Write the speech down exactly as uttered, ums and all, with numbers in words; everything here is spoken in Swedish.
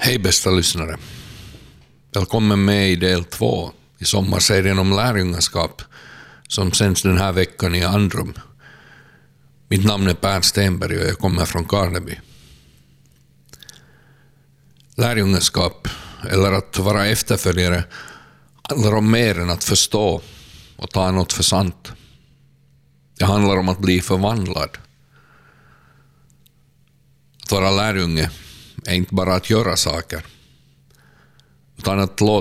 Hej bästa lyssnare. Välkommen med i del två i sommarserien om lärjungaskap som sänds den här veckan i Andrum. Mitt namn är Per Stenberg och jag kommer från Karleby. Lärjungaskap, eller att vara efterföljare, handlar om mer än att förstå och ta något för sant. Det handlar om att bli förvandlad. Att vara lärjunge är inte bara att göra saker, utan att låta